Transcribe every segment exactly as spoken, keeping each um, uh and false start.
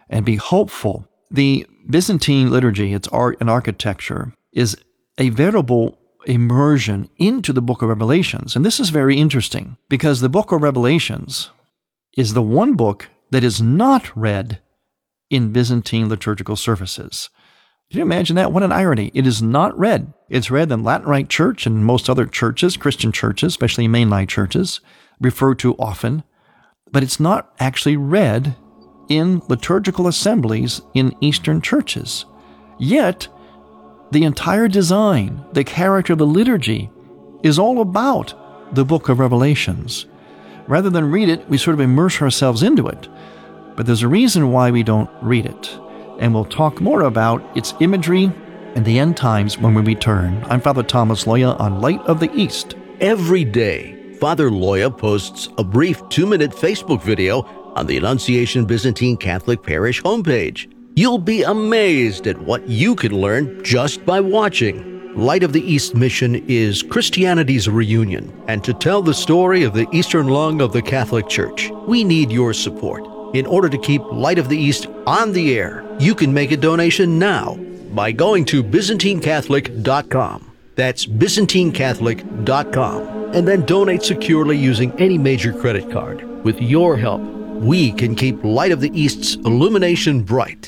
and be hopeful. The Byzantine liturgy, its art and architecture, is a veritable immersion into the book of Revelations. And this is very interesting because the book of Revelations is the one book that is not read in Byzantine liturgical services. Can you imagine that? What an irony. It is not read. It's read in Latin Rite Church and most other churches, Christian churches, especially mainline churches, referred to often, but it's not actually read in liturgical assemblies in Eastern churches. Yet, the entire design, the character of the liturgy, is all about the book of Revelations. Rather than read it, we sort of immerse ourselves into it. But there's a reason why we don't read it. And we'll talk more about its imagery and the end times when we return. I'm Father Thomas Loya on Light of the East. Every day, Father Loya posts a brief two-minute Facebook video on the Annunciation Byzantine Catholic Parish homepage. You'll be amazed at what you can learn just by watching. Light of the East mission is Christianity's reunion, and to tell the story of the Eastern lung of the Catholic Church, we need your support. In order to keep Light of the East on the air, you can make a donation now by going to Byzantine Catholic dot com. That's Byzantine Catholic dot com. And then donate securely using any major credit card. With your help, we can keep Light of the East's illumination bright.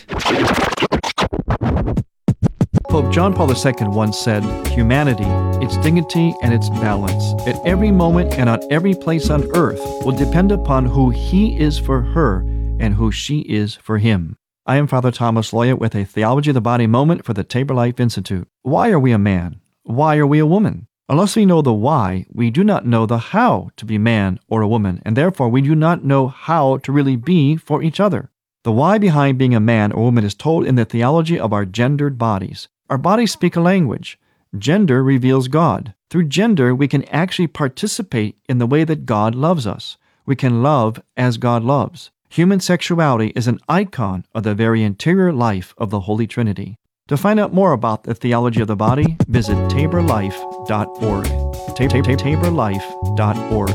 Pope John Paul the Second once said, "Humanity, its dignity and its balance, at every moment and on every place on earth, will depend upon who he is for her and who she is for him." I am Father Thomas Loya with a Theology of the Body moment for the Tabor Life Institute. Why are we a man? Why are we a woman? Unless we know the why, we do not know the how to be man or a woman, and therefore we do not know how to really be for each other. The why behind being a man or woman is told in the theology of our gendered bodies. Our bodies speak a language. Gender reveals God. Through gender, we can actually participate in the way that God loves us. We can love as God loves. Human sexuality is an icon of the very interior life of the Holy Trinity. To find out more about the theology of the body, visit tabor life dot org. tabor life dot org.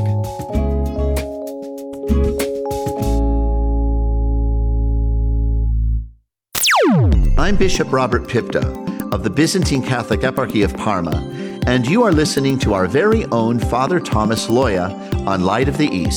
I'm Bishop Robert Pipta of the Byzantine Catholic Eparchy of Parma, and you are listening to our very own Father Thomas Loya on Light of the East.